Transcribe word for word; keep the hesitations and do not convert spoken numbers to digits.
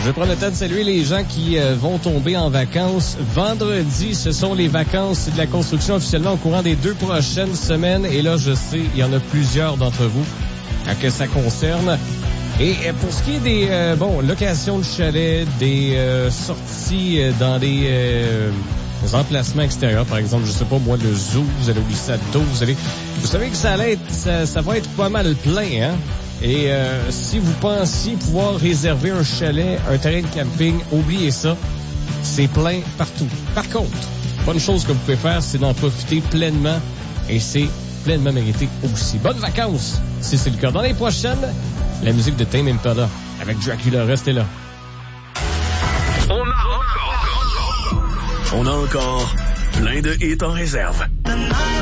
Je vais prendre le temps de saluer les gens qui euh, vont tomber en vacances. Vendredi, ce sont les vacances de la construction officiellement au courant des deux prochaines semaines. Et là, je sais, il y en a plusieurs d'entre vous à que ça concerne. Et euh, pour ce qui est des euh, bon locations de chalets, des euh, sorties euh, dans des, euh, des emplacements extérieurs, par exemple, je sais pas moi, le zoo, vous allez au lycée d'eau, vous allez... Vous savez que ça, allait être, ça, ça va être pas mal plein, hein? Et euh, si vous pensiez pouvoir réserver un chalet, un terrain de camping, oubliez ça. C'est plein partout. Par contre, bonne chose que vous pouvez faire, c'est d'en profiter pleinement. Et c'est pleinement mérité aussi. Bonnes vacances, si c'est le cas. Dans les prochaines, la musique de Tame Impala avec Dracula. Restez là. On a encore, on a encore plein de hits en réserve.